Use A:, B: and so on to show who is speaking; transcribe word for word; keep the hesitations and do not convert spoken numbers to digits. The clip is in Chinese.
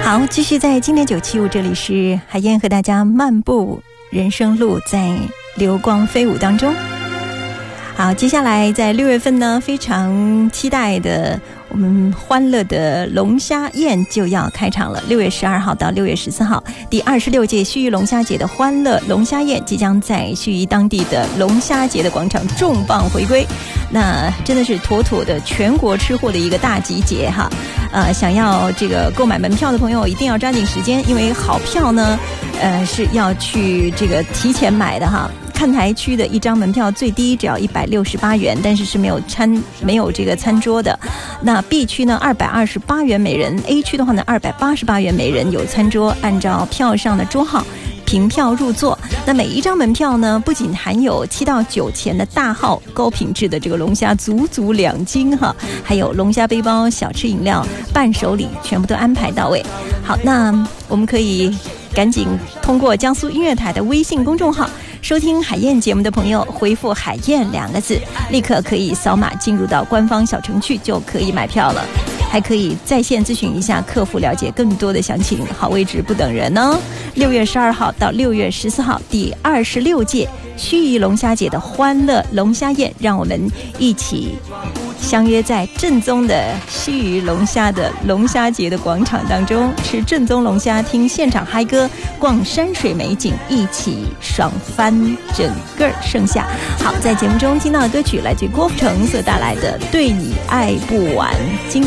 A: 好，继续在经典九七五，这里是海燕和大家漫步人生路，在流光飞舞当中。好，接下来在六月份呢，非常期待的我们欢乐的龙虾宴就要开场了。六月十二号到六月十四号，第二十六届盱眙龙虾节的欢乐龙虾宴即将在盱眙当地的龙虾节的广场重磅回归。那真的是妥妥的全国吃货的一个大集结哈。呃，想要这个购买门票的朋友一定要抓紧时间，因为好票呢，呃是要去这个提前买的哈。看台区的一张门票最低只要一百六十八元，但是是没有餐没有这个餐桌的。那 B 区呢二百二十八元每人， A 区的话呢二百八十八元每人，有餐桌，按照票上的桌号凭票入座。那每一张门票呢，不仅含有七到九钱的大号高品质的这个龙虾足足两斤哈，还有龙虾背包、小吃饮料、伴手礼，全部都安排到位。好，那我们可以赶紧通过江苏音乐台的微信公众号收听海燕节目的朋友，回复海燕两个字，立刻可以扫码进入到官方小程序，就可以买票了。还可以在线咨询一下客服，了解更多的详情。好位置不等人哦。六月十二号到六月十四号，第二十六届盱眙龙虾节的欢乐龙虾宴，让我们一起相约在正宗的盱眙龙虾的龙虾节的广场当中，吃正宗龙虾，听现场嗨歌，逛山水美景，一起爽翻整个盛夏。好，在节目中听到的歌曲来自郭富城所带来的《对你爱不完》。今